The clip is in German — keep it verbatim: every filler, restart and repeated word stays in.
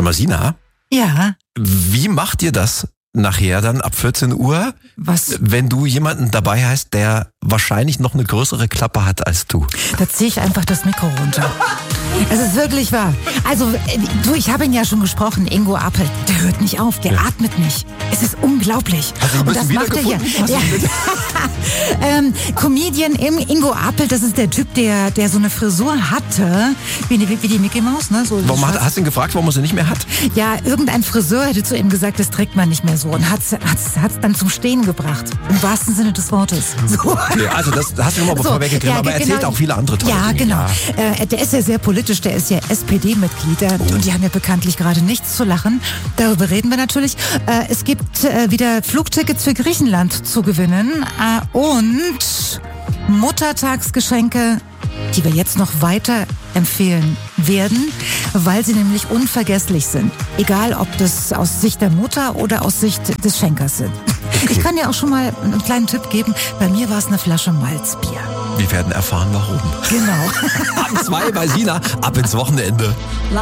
mal, Sina, Ja. wie macht ihr das nachher dann ab vierzehn Uhr, Was? wenn du jemanden dabei hast, der wahrscheinlich noch eine größere Klappe hat als du? Da ziehe ich einfach das Mikro runter. Es ist wirklich wahr. Also, äh, du, ich habe ihn ja schon gesprochen, Ingo Appelt. Der hört nicht auf, der Ja. atmet nicht. Es ist unglaublich. Hast du ihn ein Und das bisschen macht er hier. wiedergefunden? Hast Ja. ähm, Comedian im Ingo Appelt, das ist der Typ, der, der so eine Frisur hatte, wie, die- wie die Mickey Maus, ne? So Warum hat, schwarz. hast du ihn gefragt, warum er sie nicht mehr hat? Ja, irgendein Friseur hätte zu ihm gesagt, das trägt man nicht mehr so und hat es dann zum Stehen gebracht. Im wahrsten Sinne des Wortes. So. Okay, also das hast du schon mal So, vorweggegriffen, ja, aber er genau. erzählt auch viele andere tolle Ja, Dinge. genau. Äh, der ist ja sehr politisch, der ist ja S P D-Mitglied äh, Oh. und die haben ja bekanntlich gerade nichts zu lachen. Darüber reden wir natürlich. Äh, es gibt äh, wieder Flugtickets für Griechenland zu gewinnen äh, und Muttertagsgeschenke, die wir jetzt noch weiter empfehlen werden, weil sie nämlich unvergesslich sind. Egal, ob das aus Sicht der Mutter oder aus Sicht des Schenkers sind. Ich kann dir auch schon mal einen kleinen Tipp geben. Bei mir war es eine Flasche Malzbier. Wir werden erfahren, warum. Genau. Ab zwei bei Sina, ab ins Wochenende.